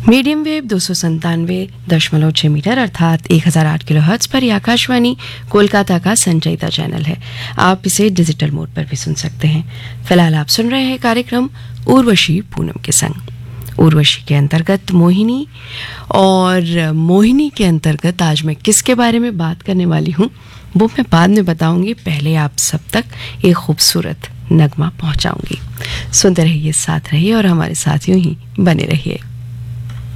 Medium wave 297.6 metre अर्थात 1008 kilohertz पर यह आकाशवाणी कोलकाता का संचयिता चैनल है। आप इसे डिजिटल मोड पर भी सुन सकते हैं। फिलहाल आप सुन रहे हैं कार्यक्रम उर्वशी पूनम के संग। उर्वशी के अंतर्गत मोहिनी, और मोहिनी के अंतर्गत आज मैं किसके बारे में बात करने वाली हूँ वो मैं बाद में बताऊंगी। पहले आप सब तक एक खूबसूरत नगमा पहुंचाऊंगी। सुनते रहिए, साथ रहिए और हमारे साथ यूं ही बने रहिए।